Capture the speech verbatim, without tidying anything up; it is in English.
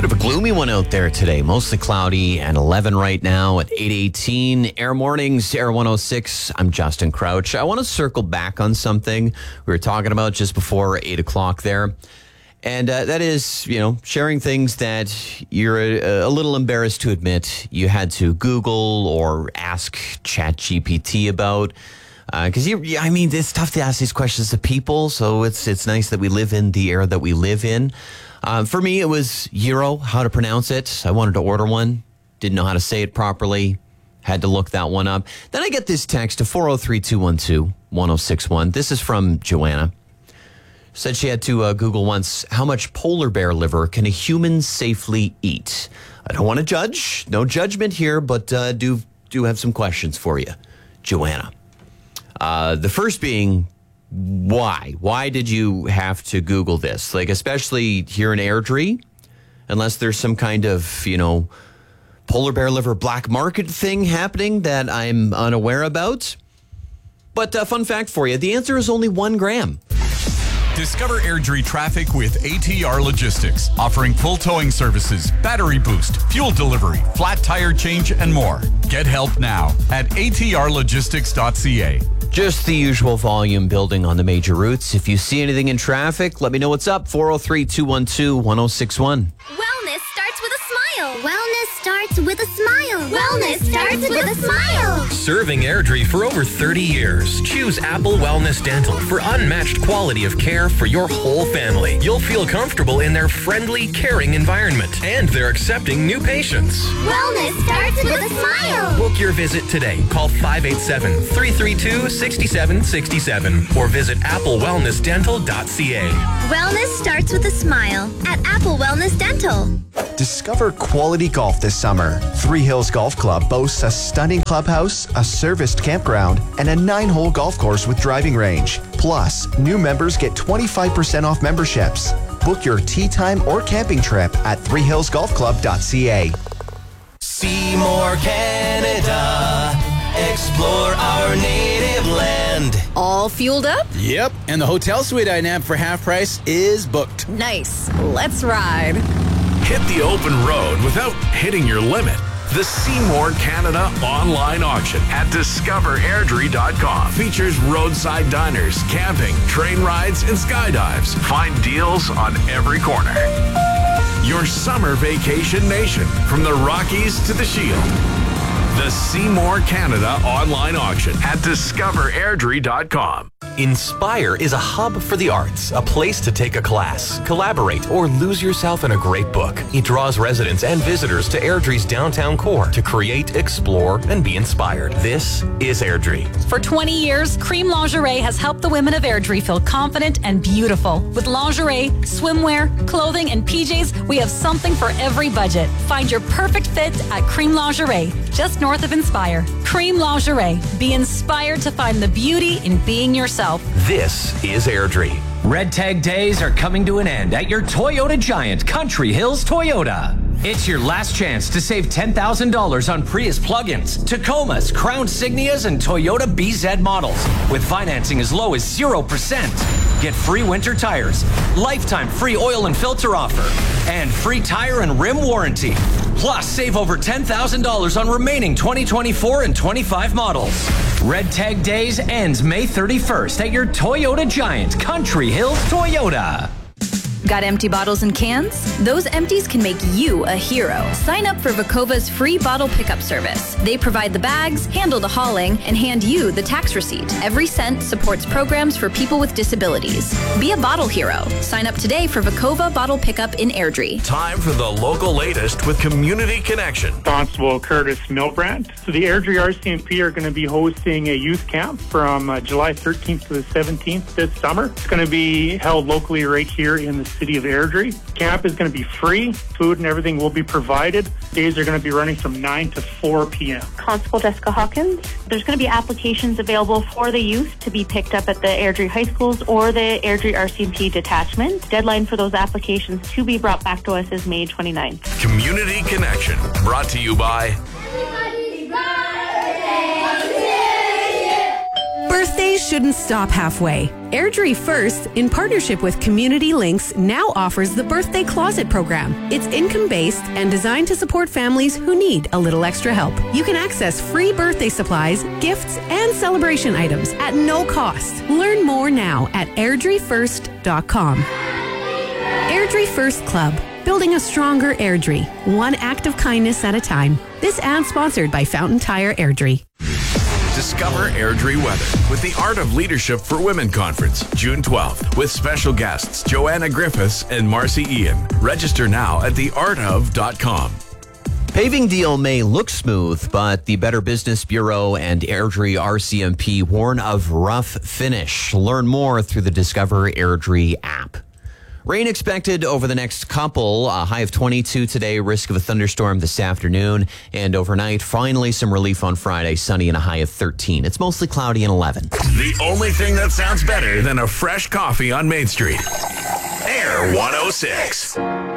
Bit of a gloomy one out there today. Mostly cloudy and eleven right now at eight eighteen. Air Mornings, Air one oh six. I'm Justin Crouch. I want to circle back on something we were talking about just before eight o'clock there. And uh, that is, you know, sharing things that you're a, a little embarrassed to admit you had to Google or ask ChatGPT about. Because, uh, you, I mean, it's tough to ask these questions to people, so it's it's nice that we live in the era that we live in. Uh, for me, it was gyro, how to pronounce it. I wanted to order one, didn't know how to say it properly, had to look that one up. Then I get this text to four oh three, two one two, one oh six one. This is from Joanna. Said she had to uh, Google once, how much polar bear liver can a human safely eat? I don't want to judge, no judgment here, but uh, do do have some questions for you, Joanna. Uh, the first being, why? Why did you have to Google this? Like, especially here in Airdrie, unless there's some kind of, you know, polar bear liver black market thing happening that I'm unaware about. But uh, fun fact for you, the answer is only one gram. Discover Airdrie traffic with A T R Logistics, offering full towing services, battery boost, fuel delivery, flat tire change, and more. Get help now at A T R logistics dot C A. Just the usual volume building on the major routes. If you see anything in traffic, let me know what's up. four oh three, two one two, one oh six one. Wellness starts with a smile. Wellness starts with a smile. Wellness starts with a smile. Serving Airdrie for over thirty years. Choose Apple Wellness Dental for unmatched quality of care for your whole family. You'll feel comfortable in their friendly, caring environment, and they're accepting new patients. Wellness starts with a smile. Book your visit today. Call five eight seven, three three two, six seven six seven or visit apple wellness dental dot c a. Wellness starts with a smile at Apple Wellness Dental. Discover quality golf this summer. Three Hills Golf Club boasts a stunning clubhouse, a serviced campground, and a nine-hole golf course with driving range. Plus, new members get twenty-five percent off memberships. Book your tee time or camping trip at three hills golf club dot c a. Seymour, Canada. Explore our native land. All fueled up? Yep, and the hotel suite I nabbed for half price is booked. Nice. Let's ride. Hit the open road without hitting your limit. The Seymour Canada online auction at discover airdrie dot com features roadside diners, camping, train rides, and skydives. Find deals on every corner. Your summer vacation nation, from the Rockies to the Shield. The Seymour Canada online auction at discover airdrie dot com. Inspire is a hub for the arts, a place to take a class, collaborate, or lose yourself in a great book. It draws residents and visitors to Airdrie's downtown core to create, explore, and be inspired. This is Airdrie. For twenty years, Cream Lingerie has helped the women of Airdrie feel confident and beautiful. With lingerie, swimwear, clothing, and P Js, we have something for every budget. Find your perfect fit at Cream Lingerie, just north of Inspire. Cream Lingerie. Be inspired to find the beauty in being yourself. This is Airdrie. Red Tag Days are coming to an end at your Toyota Giant, Country Hills Toyota. It's your last chance to save ten thousand dollars on Prius plug-ins, Tacomas, Crown Signias, and Toyota B Z models with financing as low as zero percent. Get free winter tires, lifetime free oil and filter offer, and free tire and rim warranty. Plus, save over ten thousand dollars on remaining twenty twenty-four and twenty-five models. Red Tag Days ends May thirty-first at your Toyota Giant, Country Hills Toyota. Got empty bottles and cans? Those empties can make you a hero. Sign up for Vacova's free bottle pickup service. They provide the bags, handle the hauling, and hand you the tax receipt. Every cent supports programs for people with disabilities. Be a bottle hero. Sign up today for Vacova Bottle Pickup in Airdrie. Time for the local latest with Community Connection. Constable Curtis Milbrandt. So the Airdrie R C M P are going to be hosting a youth camp from uh, July thirteenth to the seventeenth this summer. It's going to be held locally right here in the city of Airdrie. Camp is going to be free. Food and everything will be provided. Days are going to be running from nine to four p.m. Constable Jessica Hawkins. There's going to be applications available for the youth to be picked up at the Airdrie High Schools or the Airdrie R C M P detachment. Deadline for those applications to be brought back to us is May twenty-ninth. Community Connection, brought to you by... Birthdays shouldn't stop halfway. Airdrie First, in partnership with Community Links, now offers the Birthday Closet program. It's income-based and designed to support families who need a little extra help. You can access free birthday supplies, gifts, and celebration items at no cost. Learn more now at airdrie first dot com. Airdrie First Club, building a stronger Airdrie, one act of kindness at a time. This ad sponsored by Fountain Tire Airdrie. Discover Airdrie weather with the Art of Leadership for Women Conference, June twelfth, with special guests Joanna Griffiths and Marcy Ian. Register now at the art of dot com. Paving deal may look smooth, but the Better Business Bureau and Airdrie R C M P warn of rough finish. Learn more through the Discover Airdrie app. Rain expected over the next couple, a high of twenty-two today, risk of a thunderstorm this afternoon, and overnight, finally some relief on Friday, sunny and a high of thirteen. It's mostly cloudy and eleven. The only thing that sounds better than a fresh coffee on Main Street. Air one oh six.